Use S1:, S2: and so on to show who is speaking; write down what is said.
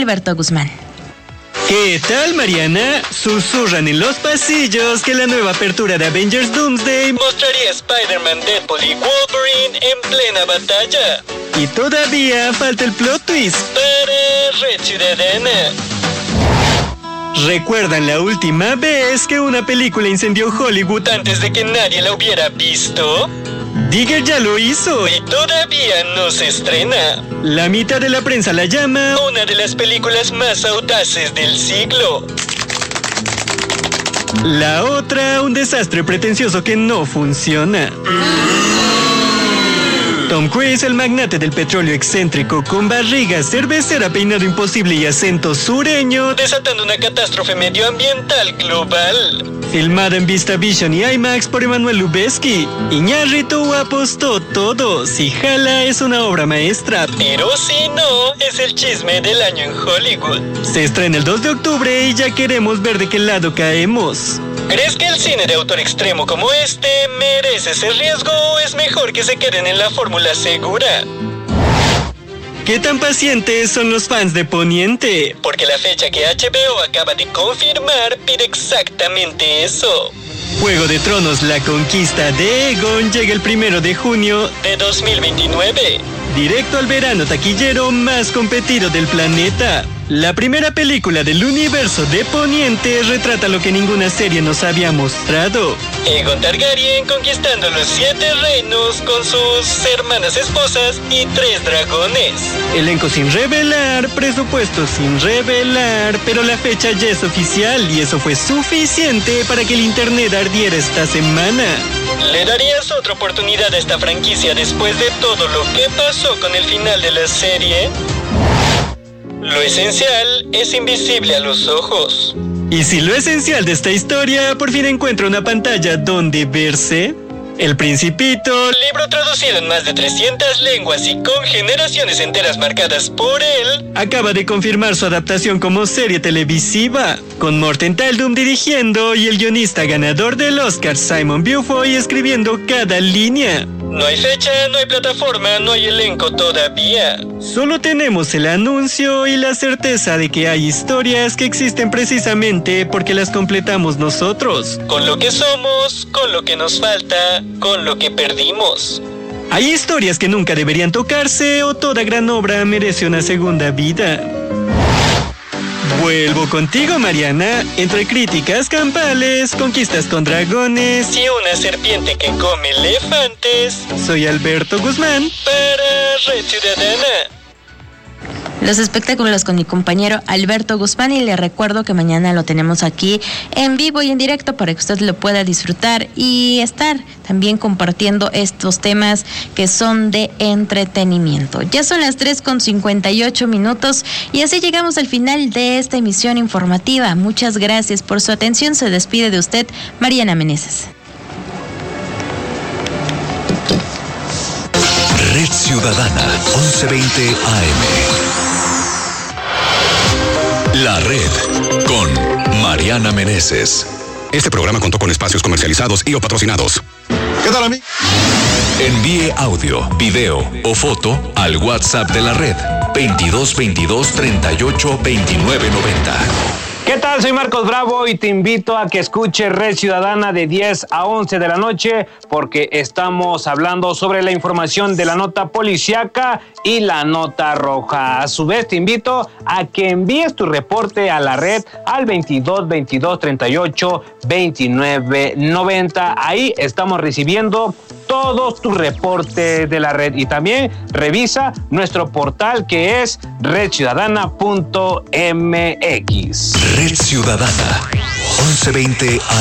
S1: Alberto Guzmán.
S2: ¿Qué tal, Mariana? Susurran en los pasillos que la nueva apertura de Avengers Doomsday mostraría a Spider-Man, Deadpool y Wolverine en plena batalla. Y todavía falta el plot twist para Red Ciudadana. ¿Recuerdan la última vez que una película incendió Hollywood antes de que nadie la hubiera visto? Digger ya lo hizo y todavía no se estrena. La mitad de la prensa la llama una de las películas más audaces del siglo. La otra, un desastre pretencioso que no funciona. Tom Cruise, el magnate del petróleo excéntrico, con barriga cervecera, peinado imposible y acento sureño, desatando una catástrofe medioambiental global. Filmada en VistaVision y IMAX por Emmanuel Lubezki. Iñárritu apostó todo. Si jala es una obra maestra, pero si no, es el chisme del año en Hollywood. Se estrena el 2 de octubre y ya queremos ver de qué lado caemos. ¿Crees que el cine de autor extremo como este merece ese riesgo o es mejor que se queden en la fórmula segura? ¿Qué tan pacientes son los fans de Poniente? Porque la fecha que HBO acaba de confirmar pide exactamente eso. Juego de Tronos, la conquista de Aegon llega el 1 de junio de 2029. Directo al verano taquillero más competido del planeta. La primera película del universo de Poniente retrata lo que ninguna serie nos había mostrado. Aegon Targaryen conquistando los 7 reinos con sus hermanas esposas y 3 dragones. Elenco sin revelar, presupuesto sin revelar, pero la fecha ya es oficial y eso fue suficiente para que el internet ardiera esta semana. ¿Le darías otra oportunidad a esta franquicia después de todo lo que pasó con el final de la serie? Lo esencial es invisible a los ojos. ¿Y si lo esencial de esta historia por fin encuentra una pantalla donde verse? El Principito, libro traducido en más de 300 lenguas y con generaciones enteras marcadas por él, acaba de confirmar su adaptación como serie televisiva, con Morten Tyldum dirigiendo y el guionista ganador del Oscar Simon Beaufoy escribiendo cada línea. No hay fecha, no hay plataforma, no hay elenco todavía. Solo tenemos el anuncio y la certeza de que hay historias que existen precisamente porque las completamos nosotros. Con lo que somos, con lo que nos falta, con lo que perdimos. Hay historias que nunca deberían tocarse o toda gran obra merece una segunda vida. Vuelvo contigo, Mariana. Entre críticas campales, conquistas con dragones y una serpiente que come elefantes, soy Alberto Guzmán para Red Ciudadana.
S1: Los espectáculos con mi compañero Alberto Guzmán, y le recuerdo que mañana lo tenemos aquí en vivo y en directo para que usted lo pueda disfrutar y estar también compartiendo estos temas que son de entretenimiento. Ya son las 3:58 y así llegamos al final de esta emisión informativa. Muchas gracias por su atención. Se despide de usted Mariana Meneses.
S3: Red Ciudadana, 11:20 AM. La Red, con Mariana Meneses.
S4: Este programa contó con espacios comercializados y o patrocinados. ¿Qué tal, amigo?
S3: Envíe audio, video o foto al WhatsApp de la Red, 2222 38 29 90.
S5: ¿Qué tal? Soy Marcos Bravo y te invito a que escuches Red Ciudadana de 10 a 11 de la noche porque estamos hablando sobre la información de la nota policíaca y la nota roja. A su vez te invito a que envíes tu reporte a la Red al 2222 38 29 90. Ahí estamos recibiendo todos tus reportes de la Red y también revisa nuestro portal que es redciudadana.mx.
S3: Red Ciudadana, 11:20 AM.